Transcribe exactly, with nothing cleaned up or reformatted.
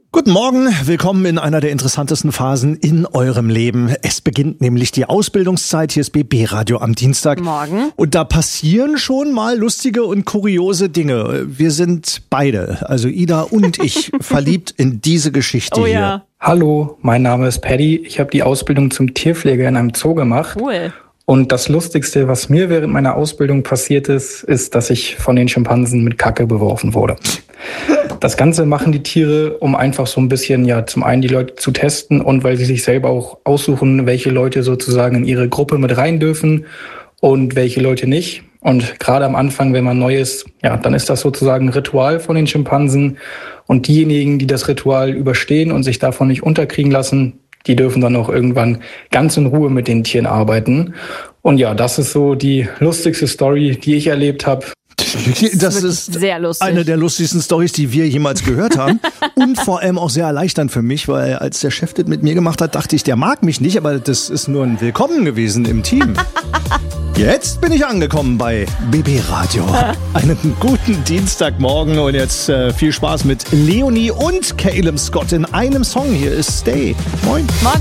Guten Morgen, willkommen in einer der interessantesten Phasen in eurem Leben. Es beginnt nämlich die Ausbildungszeit. Hier ist B B Radio am Dienstag. Morgen. Und da passieren schon mal lustige und kuriose Dinge. Wir sind beide, also Ida und ich, verliebt in diese Geschichte Oh hier. ja. Hallo, mein Name ist Paddy. Ich habe die Ausbildung zum Tierpfleger in einem Zoo gemacht. Cool. Und das Lustigste, was mir während meiner Ausbildung passiert ist, ist, dass ich von den Schimpansen mit Kacke beworfen wurde. Das Ganze machen die Tiere, um einfach so ein bisschen, ja, zum einen die Leute zu testen und weil sie sich selber auch aussuchen, welche Leute sozusagen in ihre Gruppe mit rein dürfen und welche Leute nicht. Und gerade am Anfang, wenn man neu ist, ja, dann ist das sozusagen ein Ritual von den Schimpansen. Und diejenigen, die das Ritual überstehen und sich davon nicht unterkriegen lassen, die dürfen dann auch irgendwann ganz in Ruhe mit den Tieren arbeiten. Und ja, das ist so die lustigste Story, die ich erlebt habe. Das ist ist sehr lustig. eine der lustigsten Storys, die wir jemals gehört haben. Und vor allem auch sehr erleichternd für mich, weil als der Chef das mit mir gemacht hat, dachte ich, der mag mich nicht, aber das ist nur ein Willkommen gewesen im Team. Jetzt bin ich angekommen bei B B Radio. Einen guten Dienstagmorgen und jetzt äh, viel Spaß mit Leonie und Caleb Scott in einem Song. Hier ist Stay. Moin. Morgen.